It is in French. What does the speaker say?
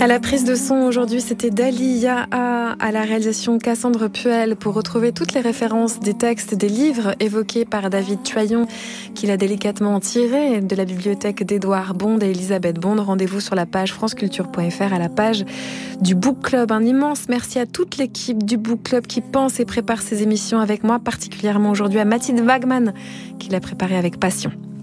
À la prise de son aujourd'hui, c'était Dalia, à la réalisation Cassandre Puel. Pour retrouver toutes les références des textes des livres évoqués par David Tuaillon, qu'il a délicatement tirés de la bibliothèque d'Édouard Bond et Elisabeth Bond, rendez-vous sur la page franceculture.fr à la page du Book Club. Un immense merci à toute l'équipe du Book Club qui pense et prépare ces émissions avec moi, particulièrement aujourd'hui à Mathilde Wagman qui l'a préparé avec passion.